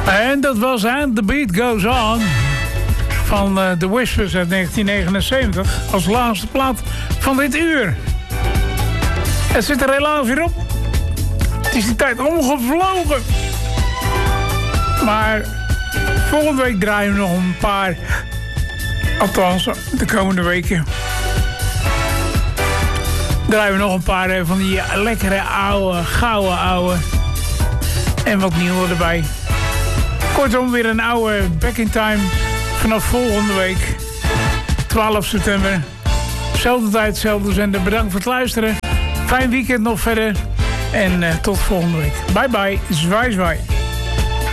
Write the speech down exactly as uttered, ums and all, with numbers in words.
En dat was aan The Beat Goes On van uh, The Whispers uit negentien negenenzeventig als laatste plaat van dit uur. Het zit er helaas weer op. Het is die tijd omgevlogen. Maar volgende week draaien we nog een paar. Althans, de komende weken draaien we nog een paar van die lekkere oude, gouden oude. En wat nieuwe erbij. Kortom, weer een oude Back in Time vanaf volgende week. twaalf september. Zelfde tijd, zelfde zender. Bedankt voor het luisteren. Fijn weekend nog verder. En uh, tot volgende week. Bye bye. Zwaai zwaai.